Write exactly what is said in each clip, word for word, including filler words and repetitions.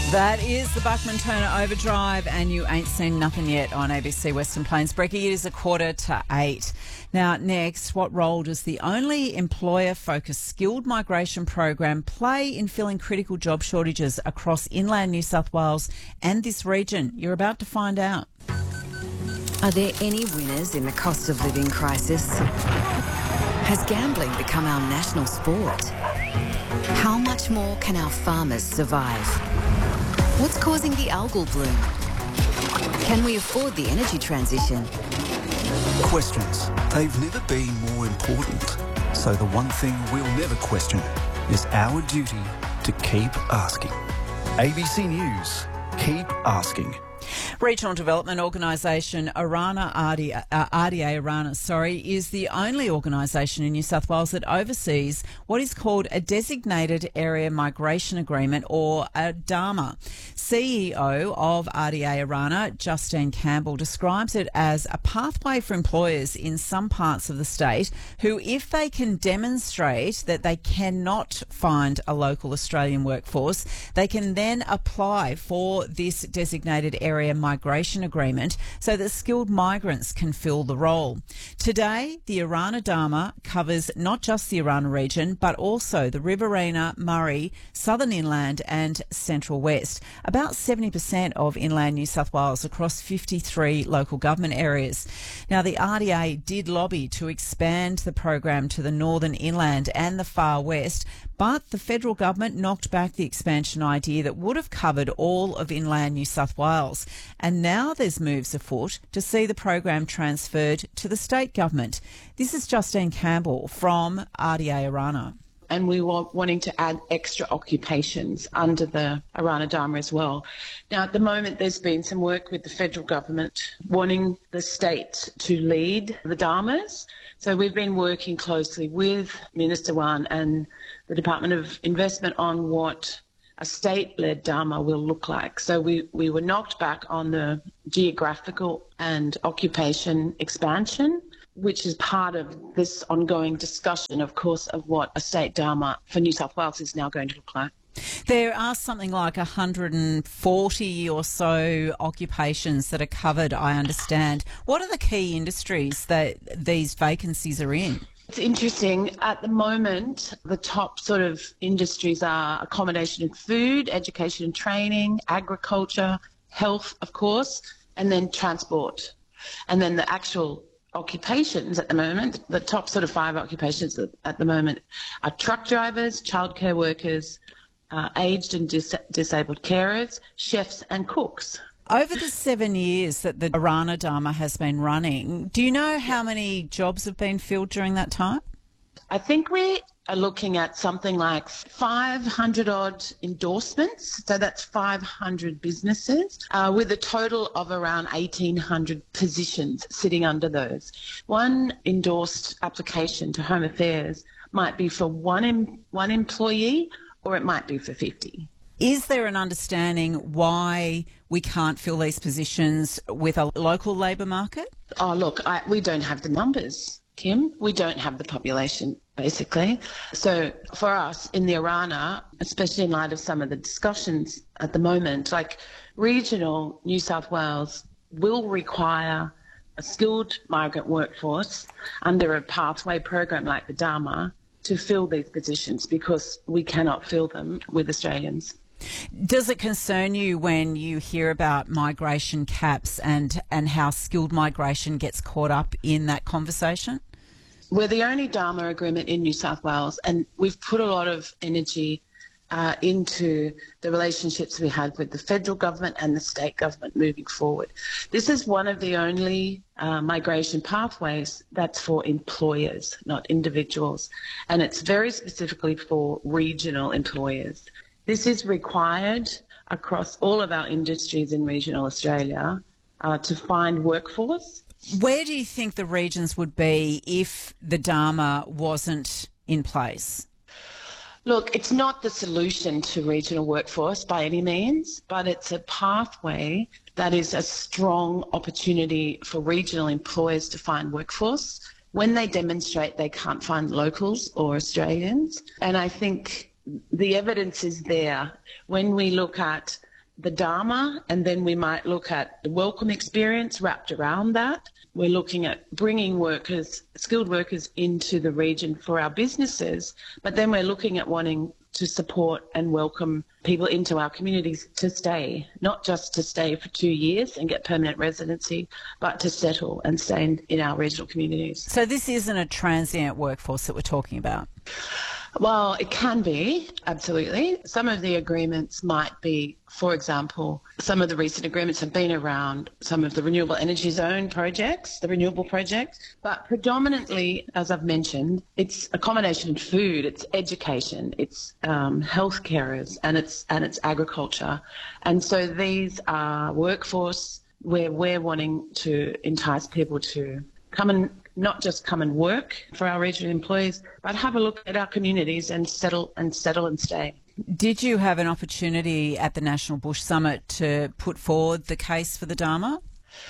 That is the Buckman Turner Overdrive, and you ain't seen nothing yet on A B C Western Plains. Brecky, it is a quarter to eight. Now, next, what role does the only employer-focused skilled migration program play in filling critical job shortages across inland New South Wales and this region? You're about to find out. Are there any winners in the cost of living crisis? Has gambling become our national sport? How much more can our farmers survive? What's causing the algal bloom? Can we afford the energy transition? Questions. They've never been more important. So the one thing we'll never question is our duty to keep asking. A B C News. Keep asking. Regional Development Organisation Arana R D A, uh, R D A Arana, sorry, is the only organisation in New South Wales that oversees what is called a Designated Area Migration Agreement, or a DAMA. C E O of R D A Arana, Justine Campbell, describes it as a pathway for employers in some parts of the state who, if they can demonstrate that they cannot find a local Australian workforce, they can then apply for this Designated Area Migration Agreement so that skilled migrants can fill the role. Today, the Arana DAMA covers not just the Arana region, but also the Riverina, Murray, Southern Inland and Central West. About seventy percent of inland New South Wales across fifty-three local government areas. Now, the R D A did lobby to expand the program to the Northern Inland and the Far West, but the federal government knocked back the expansion idea that would have covered all of inland New South Wales. And now there's moves afoot to see the program transferred to the state government. This is Justine Campbell from R D A Arana. And we were wanting to add extra occupations under the Arana DAMA as well. Now, at the moment, there's been some work with the federal government wanting the state to lead the DAMAs. So we've been working closely with Minister Wan and the Department of Investment on what a state-led DAMA will look like. So we, we were knocked back on the geographical and occupation expansion, which is part of this ongoing discussion, of course, of what a state DAMA for New South Wales is now going to look like. There are something like one hundred forty or so occupations that are covered, I understand. What are the key industries that these vacancies are in? It's interesting. At the moment, the top sort of industries are accommodation and food, education and training, agriculture, health, of course, and then transport. And then the actual occupations at the moment, the top sort of five occupations at the moment are truck drivers, childcare workers, uh, aged and dis- disabled carers, chefs and cooks. Over the seven years that the Arana DAMA has been running, do you know how many jobs have been filled during that time? I think we are looking at something like five hundred odd endorsements. So that's five hundred businesses uh, with a total of around eighteen hundred positions sitting under those. One endorsed application to Home Affairs might be for one, em- one employee, or it might be for fifty. Is there an understanding why we can't fill these positions with a local labour market? Oh, look, I, we don't have the numbers, Kim. We don't have the population, basically. So for us in the Arana, especially in light of some of the discussions at the moment, like regional New South Wales will require a skilled migrant workforce under a pathway program like the DAMA to fill these positions because we cannot fill them with Australians. Does it concern you when you hear about migration caps and, and how skilled migration gets caught up in that conversation? We're the only DAMA agreement in New South Wales, and we've put a lot of energy uh, into the relationships we have with the federal government and the state government moving forward. This is one of the only uh, migration pathways that's for employers, not individuals, and it's very specifically for regional employers. This is required across all of our industries in regional Australia uh, to find workforce. Where do you think the regions would be if the DAMA wasn't in place? Look, it's not the solution to regional workforce by any means, but it's a pathway that is a strong opportunity for regional employers to find workforce when they demonstrate they can't find locals or Australians. And I think the evidence is there when we look at the Dharma, and then we might look at the welcome experience wrapped around that. We're looking at bringing workers, skilled workers into the region for our businesses, but then we're looking at wanting to support and welcome people into our communities to stay, not just to stay for two years and get permanent residency, but to settle and stay in, in our regional communities. So this isn't a transient workforce that we're talking about? Well, it can be, absolutely. Some of the agreements might be, for example, some of the recent agreements have been around some of the renewable energy zone projects, the renewable projects, but predominantly, as I've mentioned, it's accommodation and food, it's education, it's um, health carers, and it's, and it's agriculture. And so these are workforce where we're wanting to entice people to come and not just come and work for our regional employees, but have a look at our communities and settle and settle and stay. Did you have an opportunity at the National Bush Summit to put forward the case for the Dharma?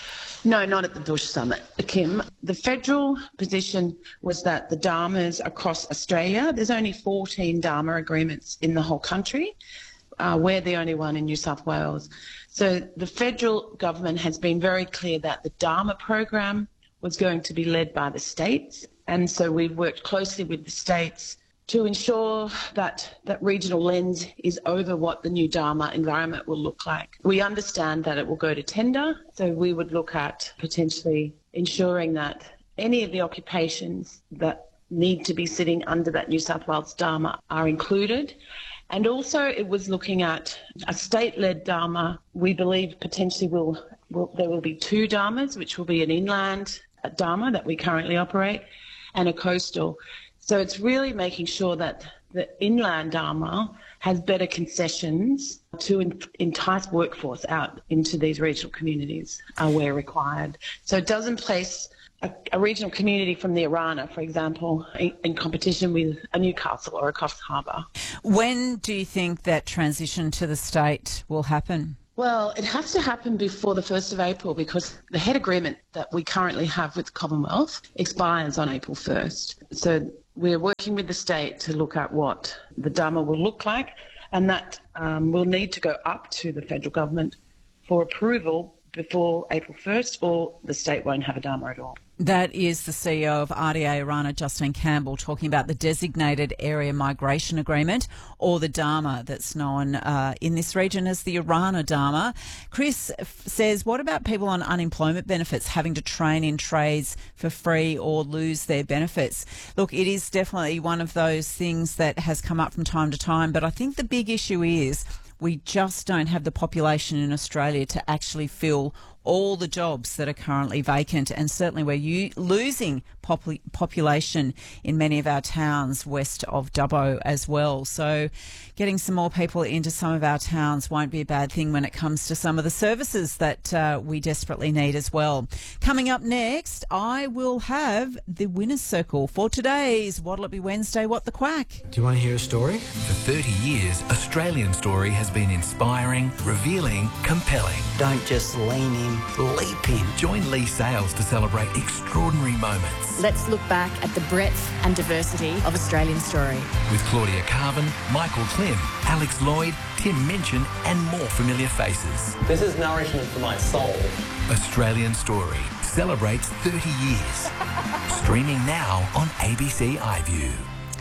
No, not at the Bush Summit, Kim. The federal position was that the Dharmas across Australia, there's only fourteen Dharma agreements in the whole country. Uh, we're the only one in New South Wales. So the federal government has been very clear that the Dharma program was going to be led by the states. And so we've worked closely with the states to ensure that that regional lens is over what the new Dharma environment will look like. We understand that it will go to tender, so we would look at potentially ensuring that any of the occupations that need to be sitting under that New South Wales Dharma are included. And also it was looking at a state-led Dharma. We believe potentially will, will there will be two Dharmas, which will be an inland Dharma that we currently operate and a coastal. So it's really making sure that the inland Dharma has better concessions to entice workforce out into these regional communities uh, where required. So it doesn't place a, a regional community from the Arana, for example, in, in competition with a Newcastle or a Coffs Harbour. When do you think that transition to the state will happen? Well, it has to happen before the first of April because the head agreement that we currently have with the Commonwealth expires on April first. So we're working with the state to look at what the Dharma will look like, and that um, will need to go up to the federal government for approval before April first, or the state won't have a Dharma at all. That is the C E O of R D A Arana, Justine Campbell, talking about the Designated Area Migration Agreement, or the Dharma that's known uh, in this region as the Arana Dharma. Chris f- says, what about people on unemployment benefits having to train in trades for free or lose their benefits? Look, it is definitely one of those things that has come up from time to time, but I think the big issue is we just don't have the population in Australia to actually fill all the jobs that are currently vacant, and certainly we're u- losing popul- population in many of our towns west of Dubbo as well. So getting some more people into some of our towns won't be a bad thing when it comes to some of the services that uh, we desperately need as well. Coming up next, I will have the winner's circle for today's What'll It Be Wednesday, What the Quack. Do you want to hear a story? For thirty years, Australian Story has been inspiring, revealing, compelling. Don't just lean in, leap in. Join Lee Sales to celebrate extraordinary moments. Let's look back at the breadth and diversity of Australian Story. With Claudia Carvin, Michael Klim, Alex Lloyd, Tim Minchin and more familiar faces. This is nourishment for my soul. Australian Story celebrates thirty years. Streaming now on A B C iView.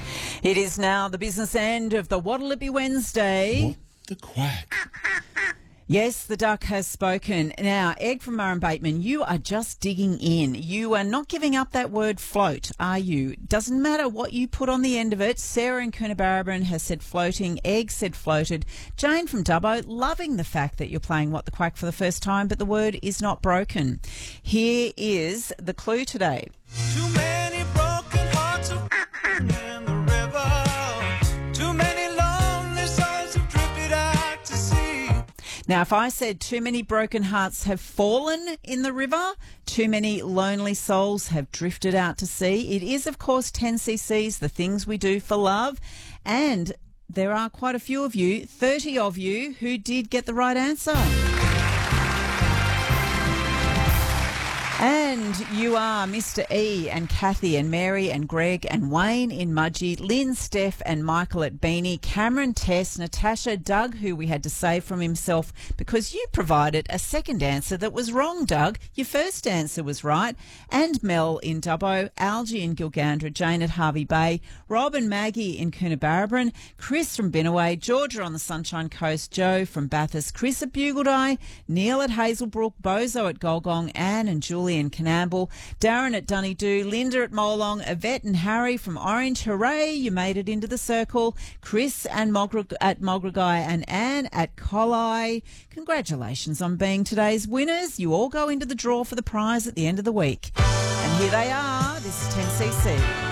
It is now the business end of the What'll It Be Wednesday. What the Quack? Yes, the duck has spoken. Now, Egg from Murray Bateman, you are just digging in. You are not giving up that word float, are you? Doesn't matter what you put on the end of it. Sarah in Coonabarabran has said floating. Egg said floated. Jane from Dubbo, loving the fact that you're playing What the Quack for the first time, but the word is not broken. Here is the clue today. Too many broken hearts have in the river. Too many lonely souls have drifted out to sea. Now, if I said too many broken hearts have fallen in the river, too many lonely souls have drifted out to sea, it is, of course, ten C C's, The Things We Do for Love. And there are quite a few of you, thirty of you, who did get the right answer. And you are Mister E and Kathy and Mary and Greg and Wayne in Mudgee, Lynn, Steph and Michael at Beanie, Cameron, Tess, Natasha, Doug, who we had to save from himself because you provided a second answer that was wrong, Doug. Your first answer was right. And Mel in Dubbo, Algie in Gilgandra, Jane at Harvey Bay, Rob and Maggie in Coonabarabran, Chris from Binnaway, Georgia on the Sunshine Coast, Joe from Bathurst, Chris at Bugaldeye, Neil at Hazelbrook, Bozo at Golgong, Anne and Julie in Canamble, Darren at Dunedoo, Linda at Molong, Yvette and Harry from Orange. Hooray, you made it into the circle. Chris and Mogra- at Mogragai and Anne at Collie. Congratulations on being today's winners. You all go into the draw for the prize at the end of the week. And here they are. This is ten C C.